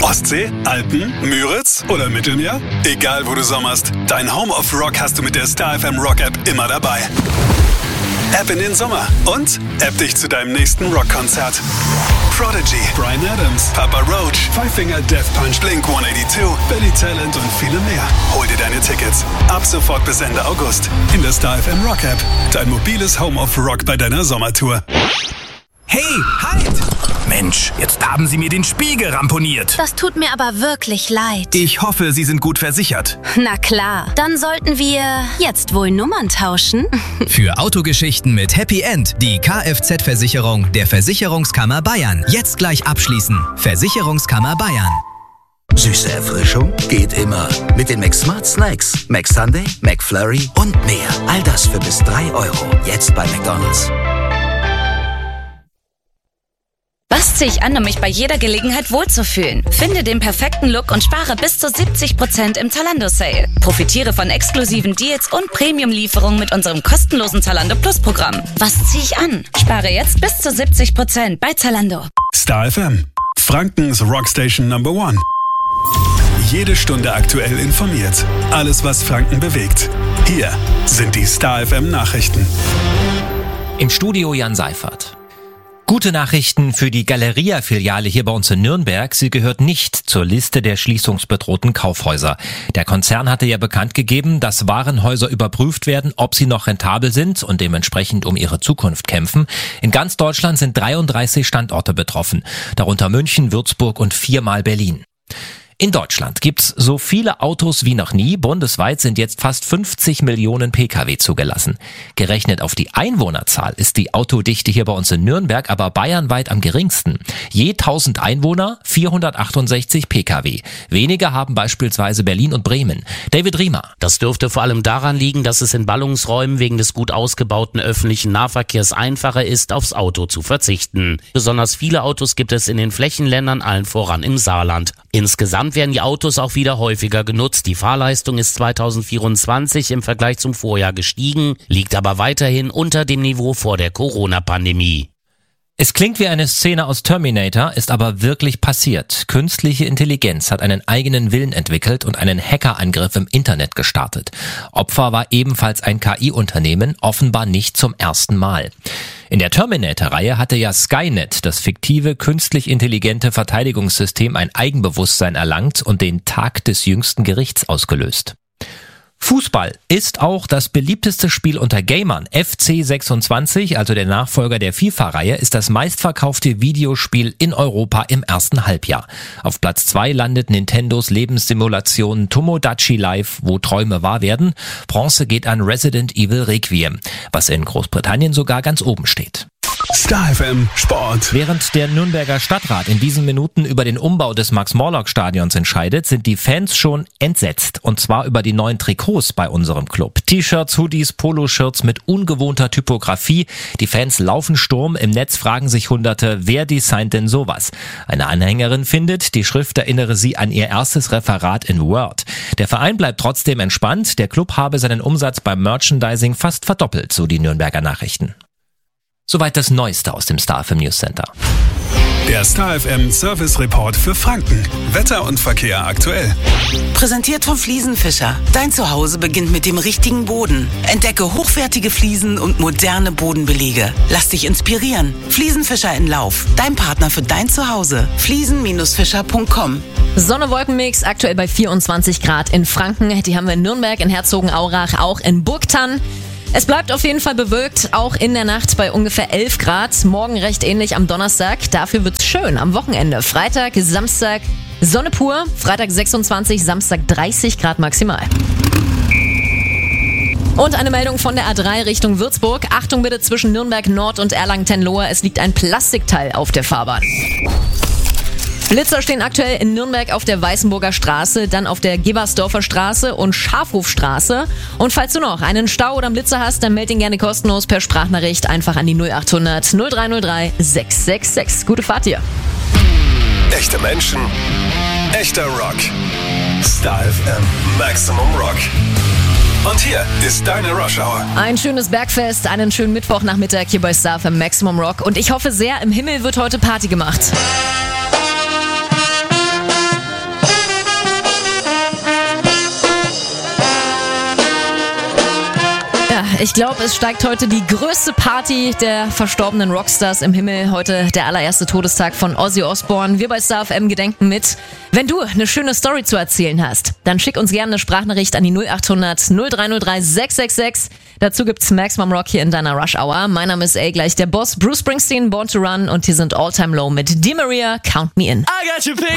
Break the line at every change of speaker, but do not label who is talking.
Ostsee, Alpen, Müritz oder Mittelmeer? Egal wo du sommerst, dein Home of Rock hast du mit der Star FM Rock App immer dabei. App in den Sommer und App dich zu deinem nächsten Rockkonzert. Prodigy, Bryan Adams, Papa Roach, Five Finger Death Punch, Blink-182, Billy Talent und viele mehr. Hol dir deine Tickets ab sofort bis Ende August in der Star FM Rock App. Dein mobiles Home of Rock bei deiner Sommertour.
Hey, halt! Mensch, jetzt haben Sie mir den Spiegel ramponiert.
Das tut mir aber wirklich leid.
Ich hoffe, Sie sind gut versichert.
Na klar, dann sollten wir jetzt wohl Nummern tauschen.
Für Autogeschichten mit Happy End die Kfz-Versicherung der Versicherungskammer Bayern. Jetzt gleich abschließen. Versicherungskammer Bayern.
Süße Erfrischung geht immer. Mit den McSmart Snacks, McSunday, McFlurry und mehr. All das für bis 3 €. Jetzt bei McDonald's.
Was ziehe ich an, um mich bei jeder Gelegenheit wohlzufühlen? Finde den perfekten Look und spare bis zu 70% im Zalando-Sale. Profitiere von exklusiven Deals und Premium-Lieferungen mit unserem kostenlosen Zalando Plus-Programm. Was ziehe ich an? Spare jetzt bis zu 70% bei Zalando.
Star FM, Frankens Rockstation Number 1. Jede Stunde aktuell informiert. Alles, was Franken bewegt. Hier sind die Star FM Nachrichten.
Im Studio Jan Seifert. Gute Nachrichten für die Galeria-Filiale hier bei uns in Nürnberg. Sie gehört nicht zur Liste der schließungsbedrohten Kaufhäuser. Der Konzern hatte ja bekannt gegeben, dass Warenhäuser überprüft werden, ob sie noch rentabel sind und dementsprechend um ihre Zukunft kämpfen. In ganz Deutschland sind 33 Standorte betroffen, darunter München, Würzburg und 4-mal Berlin. In Deutschland gibt's so viele Autos wie noch nie. Bundesweit sind jetzt fast 50 Millionen Pkw zugelassen. Gerechnet auf die Einwohnerzahl ist die Autodichte hier bei uns in Nürnberg aber bayernweit am geringsten. Je 1000 Einwohner 468 Pkw. Weniger haben beispielsweise Berlin und Bremen. David Riemer.
Das dürfte vor allem daran liegen, dass es in Ballungsräumen wegen des gut ausgebauten öffentlichen Nahverkehrs einfacher ist, aufs Auto zu verzichten. Besonders viele Autos gibt es in den Flächenländern, allen voran im Saarland. Insgesamt werden die Autos auch wieder häufiger genutzt. Die Fahrleistung ist 2024 im Vergleich zum Vorjahr gestiegen, liegt aber weiterhin unter dem Niveau vor der Corona-Pandemie.
Es klingt wie eine Szene aus Terminator, ist aber wirklich passiert. Künstliche Intelligenz hat einen eigenen Willen entwickelt und einen Hackerangriff im Internet gestartet. Opfer war ebenfalls ein KI-Unternehmen, offenbar nicht zum ersten Mal. In der Terminator-Reihe hatte ja Skynet, das fiktive, künstlich intelligente Verteidigungssystem, ein Eigenbewusstsein erlangt und den Tag des jüngsten Gerichts ausgelöst. Fußball ist auch das beliebteste Spiel unter Gamern. FC 26, also der Nachfolger der FIFA-Reihe, ist das meistverkaufte Videospiel in Europa im ersten Halbjahr. Auf Platz 2 landet Nintendos Lebenssimulation Tomodachi Life, wo Träume wahr werden. Bronze geht an Resident Evil Requiem, was in Großbritannien sogar ganz oben steht.
Star FM Sport.
Während der Nürnberger Stadtrat in diesen Minuten über den Umbau des Max-Morlock-Stadions entscheidet, sind die Fans schon entsetzt. Und zwar über die neuen Trikots bei unserem Club. T-Shirts, Hoodies, Poloshirts mit ungewohnter Typografie. Die Fans laufen Sturm. Im Netz fragen sich Hunderte, wer designt denn sowas? Eine Anhängerin findet, die Schrift erinnere sie an ihr erstes Referat in Word. Der Verein bleibt trotzdem entspannt. Der Club habe seinen Umsatz beim Merchandising fast verdoppelt, so die Nürnberger Nachrichten. Soweit das Neueste aus dem Star FM News Center.
Der Star FM Service Report für Franken. Wetter und Verkehr aktuell.
Präsentiert von Fliesenfischer. Dein Zuhause beginnt mit dem richtigen Boden. Entdecke hochwertige Fliesen und moderne Bodenbelege. Lass dich inspirieren. Fliesenfischer in Lauf. Dein Partner für dein Zuhause. Fliesen-fischer.com.
Sonne-Wolken-Mix, aktuell bei 24 Grad in Franken. Die haben wir in Nürnberg, in Herzogenaurach, auch in Burgthann. Es bleibt auf jeden Fall bewölkt, auch in der Nacht bei ungefähr 11 Grad. Morgen recht ähnlich am Donnerstag. Dafür wird's schön am Wochenende. Freitag, Samstag Sonne pur. Freitag 26, Samstag 30 Grad maximal. Und eine Meldung von der A3 Richtung Würzburg. Achtung bitte zwischen Nürnberg Nord und Erlangen-Tenlohe. Es liegt ein Plastikteil auf der Fahrbahn. Blitzer stehen aktuell in Nürnberg auf der Weißenburger Straße, dann auf der Gebersdorfer Straße und Schafhofstraße. Und falls du noch einen Stau oder einen Blitzer hast, dann meld ihn gerne kostenlos per Sprachnachricht einfach an die 0800 0303 666. Gute Fahrt dir.
Echte Menschen, echter Rock. Star FM Maximum Rock. Und hier ist deine Rush Hour.
Ein schönes Bergfest, einen schönen Mittwochnachmittag hier bei Star FM Maximum Rock. Und ich hoffe sehr, im Himmel wird heute Party gemacht. ich glaube, es steigt heute die größte Party der verstorbenen Rockstars im Himmel. Heute der allererste Todestag von Ozzy Osbourne. Wir bei Star FM gedenken mit. Wenn du eine schöne Story zu erzählen hast, dann schick uns gerne eine Sprachnachricht an die 0800 0303 666. Dazu gibt's Maximum Rock hier in deiner Rush Hour. Mein Name ist gleich der Boss Bruce Springsteen, Born to Run, und hier sind All Time Low mit Di Maria, Count Me In.
I got your picture.